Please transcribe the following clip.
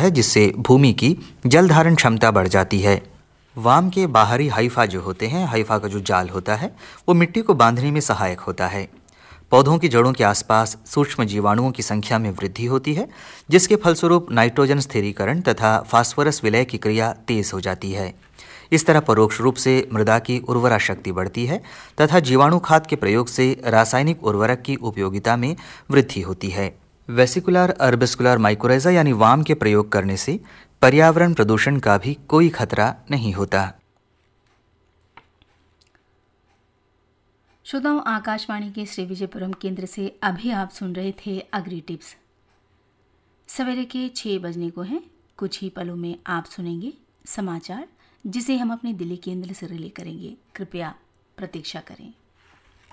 है, जिससे भूमि की जल धारण क्षमता बढ़ जाती है। वाम के बाहरी हाइफा जो होते हैं, हाइफा का जो जाल होता है, वो मिट्टी को बांधने में सहायक होता है। पौधों की जड़ों के आसपास सूक्ष्म जीवाणुओं की संख्या में वृद्धि होती है, जिसके फलस्वरूप नाइट्रोजन स्थिरीकरण तथा फास्फोरस विलय की क्रिया तेज हो जाती है। इस तरह परोक्ष रूप से मृदा की उर्वरा शक्ति बढ़ती है तथा जीवाणु खाद के प्रयोग से रासायनिक उर्वरक की उपयोगिता में वृद्धि होती है। वेसिकुलर अर्बिस्कुलर माइकोराइजा यानी वाम के प्रयोग करने से पर्यावरण प्रदूषण का भी कोई खतरा नहीं होता। श्रोताओं, आकाशवाणी के श्री विजयपुरम केंद्र से अभी आप सुन रहे थे अग्री टिप्स। सवेरे के 6 बजने को हैं। कुछ ही पलों में आप सुनेंगे समाचार, जिसे हम अपने दिल्ली केंद्र से रिले करेंगे। कृपया प्रतीक्षा करें।